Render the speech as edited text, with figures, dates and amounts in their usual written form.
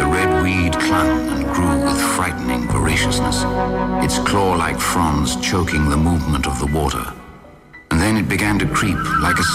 The red weed clung and grew with frightening voraciousness, its claw-like fronds choking the movement of the water. And then it began to creep like a